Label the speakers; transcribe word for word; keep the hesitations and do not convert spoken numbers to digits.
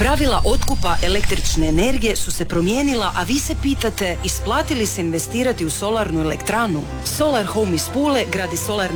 Speaker 1: Pravila otkupa električne energije su se promijenila, a vi se pitate isplati li se investirati u solarnu elektranu? Solar Home iz Pule gradi solarne